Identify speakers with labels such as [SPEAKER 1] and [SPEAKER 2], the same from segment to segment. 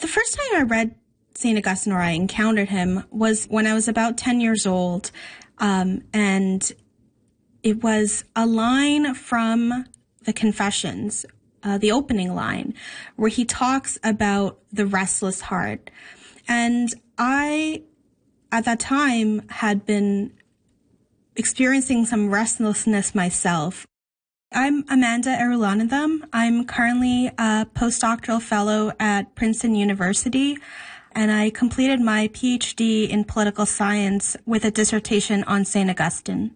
[SPEAKER 1] The first time I read St. Augustine, or I encountered him, was when I was about 10 years old. And it was a line from the Confessions, the opening line, where he talks about the restless heart. And I, at that time, had been experiencing some restlessness myself. I'm Amanda Arulanathan. I'm currently a postdoctoral fellow at Princeton University, and I completed my PhD in political science with a dissertation on St. Augustine.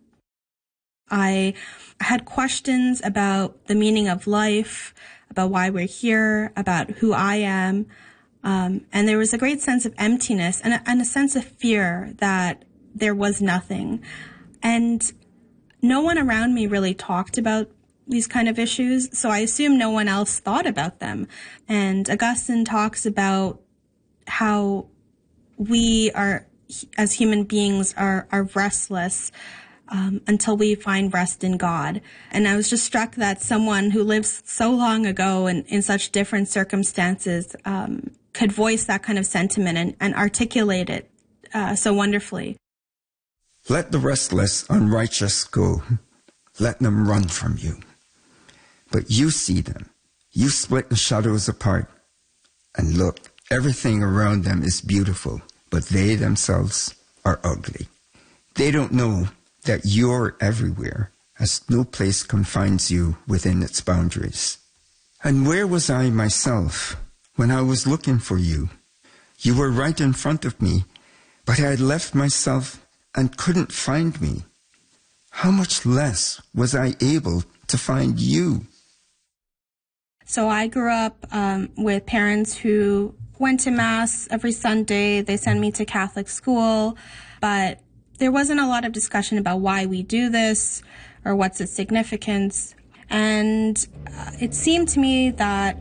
[SPEAKER 1] I had questions about the meaning of life, about why we're here, about who I am, and there was a great sense of emptiness and a sense of fear that there was nothing. And no one around me really talked about these kind of issues, so I assume no one else thought about them. And Augustine talks about how we are, as human beings, are restless until we find rest in God. And I was just struck that someone who lives so long ago and in such different circumstances could voice that kind of sentiment and articulate it so wonderfully.
[SPEAKER 2] Let the restless, unrighteous go. Let them run from you. But you see them. You split the shadows apart. And look, everything around them is beautiful, but they themselves are ugly. They don't know that you're everywhere, as no place confines you within its boundaries. And where was I myself when I was looking for you? You were right in front of me, but I had left myself and couldn't find me. How much less was I able to find you?
[SPEAKER 1] So I grew up with parents who went to Mass every Sunday. They sent me to Catholic school, but there wasn't a lot of discussion about why we do this or what's its significance. And it seemed to me that,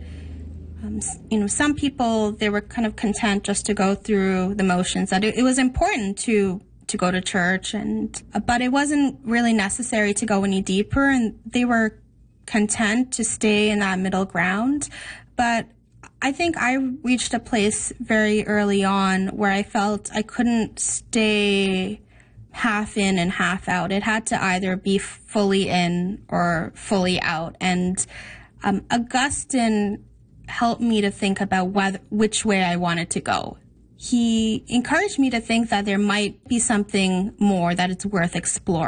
[SPEAKER 1] some people, they were kind of content just to go through the motions, that it was important to go to church, but it wasn't really necessary to go any deeper, and they were content to stay in that middle ground. But I think I reached a place very early on where I felt I couldn't stay half in and half out. It had to either be fully in or fully out. And Augustine helped me to think about which way I wanted to go. He encouraged me to think that there might be something more, that it's worth exploring.